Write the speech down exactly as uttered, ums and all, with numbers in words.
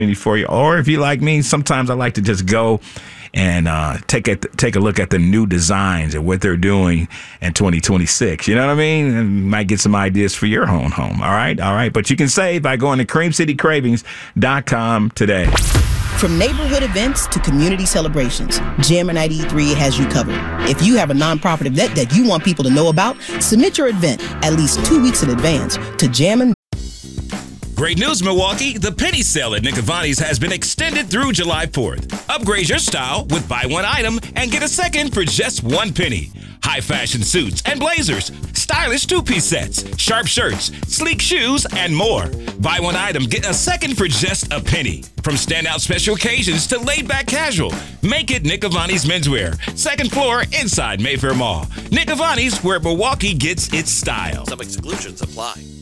for you. Or if you like me, sometimes I like to just go and uh, take a take a look at the new designs and what they're doing in twenty twenty-six. You know what I mean? And might get some ideas for your own home. All right, all right. But you can save by going to cream city cravings dot com today. From neighborhood events to community celebrations, Jammin' ninety-three has you covered. If you have a nonprofit event that you want people to know about, submit your event at least two weeks in advance to Jammin'. Great news, Milwaukee. The penny sale at Nick Avani's has been extended through July fourth. Upgrade your style with buy one item and get a second for just one penny. High fashion suits and blazers, stylish two-piece sets, sharp shirts, sleek shoes, and more. Buy one item, get a second for just a penny. From standout special occasions to laid-back casual, make it Nick Avani's Menswear. Second floor inside Mayfair Mall. Nick Avani's, where Milwaukee gets its style. Some exclusions apply.